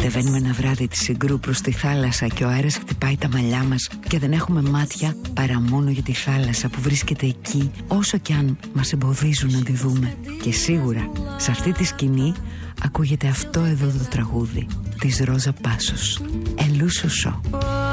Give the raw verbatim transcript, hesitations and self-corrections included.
Κατεβαίνουμε ένα βράδυ τη Συγκρού προς τη θάλασσα και ο αέρας χτυπάει τα μαλλιά μας και δεν έχουμε μάτια παρά μόνο για τη θάλασσα που βρίσκεται εκεί, όσο κι αν μας εμποδίζουν να τη δούμε. Και σίγουρα σε αυτή τη σκηνή ακούγεται αυτό εδώ το τραγούδι της Ρόζα Πάσος, Ελούσοσο.